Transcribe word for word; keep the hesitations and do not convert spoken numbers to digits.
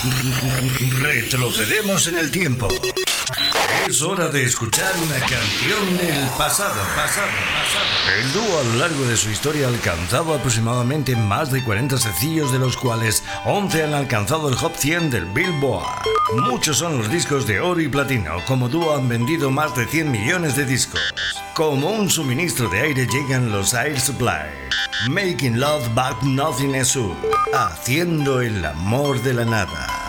Retrocedemos en el tiempo. Es hora de escuchar una canción del pasado, pasado, pasado. El dúo a lo largo de su historia ha alcanzado aproximadamente más de cuarenta sencillos, de los cuales once han alcanzado el Hot cien del Billboard. Muchos son los discos de oro y platino. Como dúo han vendido más de cien millones de discos. Como un suministro de aire llegan los Air Supply. Making love but nothing else. Haciendo el amor de la nada.